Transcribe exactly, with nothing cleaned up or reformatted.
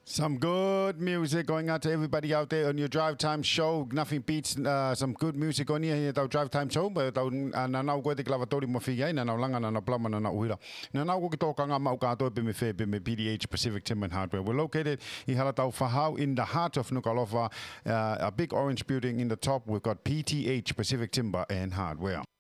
Some good music going out to everybody out there on your drive time show. Nothing beats uh, some good music on here at our drive time show. But tau na nau koe te klavatori mo whigai, na nau langa, na nau plama, na nau uhira. Na nau koe tōka ngā mau kātoe pe me whē pe me P D H Pacific Timber and Hardware. We're located i Halatau Whahau in the heart of Nuku'alofa. Uh, a big orange building in the top. We've got P T H Pacific Timber and Hardware.